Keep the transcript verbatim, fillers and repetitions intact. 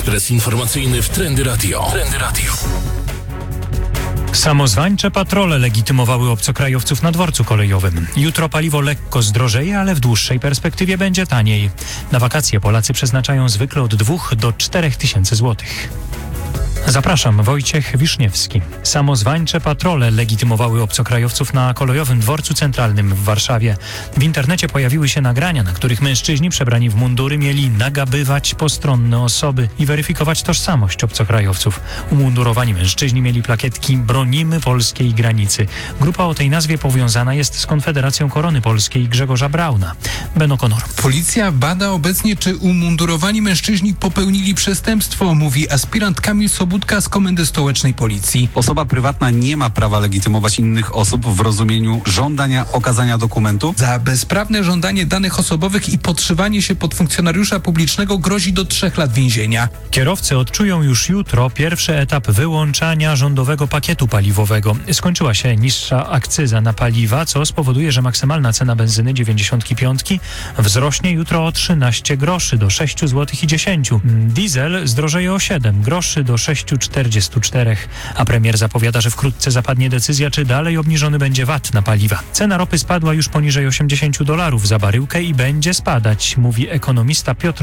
Ekspres informacyjny w Trendy Radio. Trendy Radio. Samozwańcze patrole legitymowały obcokrajowców na dworcu kolejowym. Jutro paliwo lekko zdrożeje, ale w dłuższej perspektywie będzie taniej. Na wakacje Polacy przeznaczają zwykle od dwóch do czterech tysięcy złotych. Zapraszam, Wojciech Wiszniewski. Samozwańcze patrole legitymowały obcokrajowców na kolejowym dworcu centralnym w Warszawie. W internecie pojawiły się nagrania, na których mężczyźni przebrani w mundury mieli nagabywać postronne osoby i weryfikować tożsamość obcokrajowców. Umundurowani mężczyźni mieli plakietki „Bronimy polskiej granicy”. Grupa o tej nazwie powiązana jest z Konfederacją Korony Polskiej Grzegorza Brauna. Ben O'Connor. Policja bada obecnie, czy umundurowani mężczyźni popełnili przestępstwo, mówi aspirant Kamil Sobótka z Komendy Stołecznej Policji. Osoba prywatna nie ma prawa legitymować innych osób w rozumieniu żądania okazania dokumentu. Za bezprawne żądanie danych osobowych i podszywanie się pod funkcjonariusza publicznego grozi do trzech lat więzienia. Kierowcy odczują już jutro pierwszy etap wyłączania rządowego pakietu paliwowego. Skończyła się niższa akcyza na paliwa, co spowoduje, że maksymalna cena benzyny dziewięćdziesiątki piątki wzrośnie jutro o trzynaście groszy do sześć złotych i dziesięć. Diesel zdrożeje o siedem groszy do sześć przecinek czterdzieści cztery, a premier zapowiada, że wkrótce zapadnie decyzja, czy dalej obniżony będzie V A T na paliwa. Cena ropy spadła już poniżej osiemdziesiąt dolarów za baryłkę i będzie spadać, mówi ekonomista Piotr